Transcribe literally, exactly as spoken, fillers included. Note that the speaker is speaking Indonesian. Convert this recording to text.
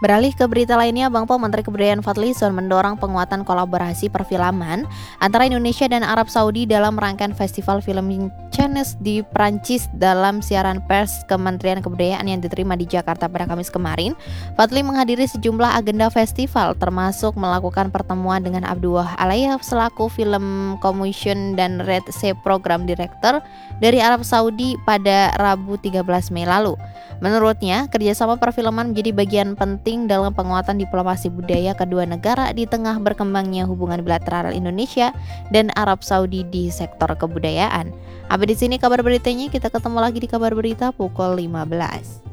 Beralih ke berita lainnya, Bang Po, Menteri Kebudayaan Fadlizon mendorong penguatan kolaborasi perfilman antara Indonesia dan Arab Saudi dalam rangkaian Festival Film Cannes di Prancis. Dalam siaran pers Kementerian Kebudayaan yang diterima di Jakarta pada Kamis kemarin, Fadli menghadiri sejumlah agenda festival, termasuk melakukan pertemuan dengan Abdullah Alayaf selaku Film Commission dan Red C Program Director dari Arab Saudi pada Rabu tiga belas Mei lalu. Menurutnya, kerjasama perfilman menjadi bagian penting dalam penguatan diplomasi budaya kedua negara di tengah berkembangnya hubungan bilateral Indonesia dan Arab Saudi di sektor kebudayaan. Sampai di sini kabar beritanya, kita ketemu lagi di kabar berita pukul lima belas.